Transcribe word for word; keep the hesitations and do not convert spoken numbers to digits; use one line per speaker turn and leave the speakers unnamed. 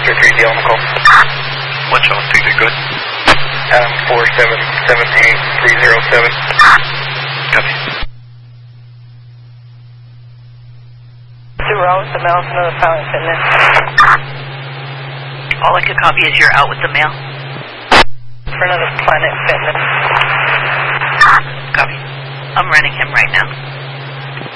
three three, D L on the call.
one seven three three, good.
Um, four seven seven eight three zero seven.
Copy.
Two rows, the mail's another Planet Fitness.
All I could copy is you're out with the mail.
For another Planet Fitness.
Copy. I'm running him right now.